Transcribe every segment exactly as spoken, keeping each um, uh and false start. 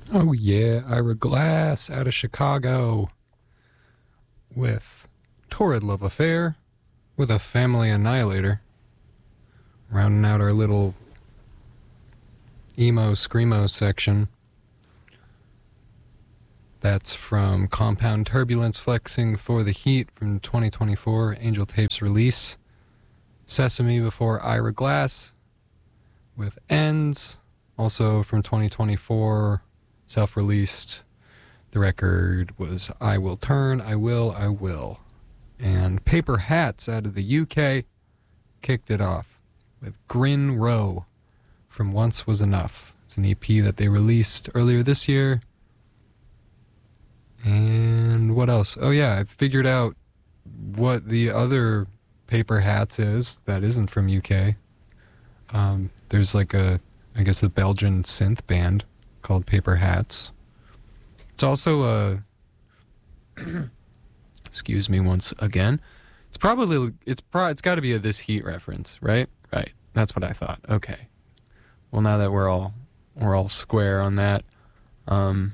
Oh yeah, Ira Glass out of Chicago with Torrid Love Affair with a Family Annihilator. Rounding out our little emo screamo section. That's from Compound Turbulence Flexing for the Heat from twenty twenty-four Angel Tapes release. Sesame before Ira Glass with Ends, also from twenty twenty-four, self-released. The record was I Will Turn, I Will, I Will. And Paper Hats out of the U K kicked it off with Grin Row from Once Was Enough. It's an E P that they released earlier this year. And what else? Oh yeah, I figured out what the other Paper Hats is that isn't from U K. Um, there's like a, I guess a Belgian synth band called Paper Hats. It's also a, excuse me once again, it's probably, it's pro, it's got to be a This Heat reference, right? Right, that's what I thought. Okay. Well, now that we're all, we're all square on that, um,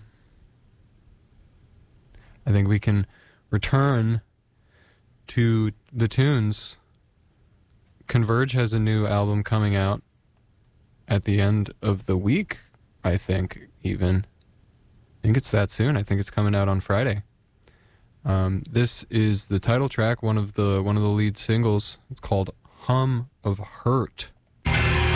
I think we can return to the tunes. Converge has a new album coming out at the end of the week, I think, even. I think it's that soon. I think it's coming out on Friday. Um, this is the title track, one of the one of the lead singles. It's called Hum of Hurt.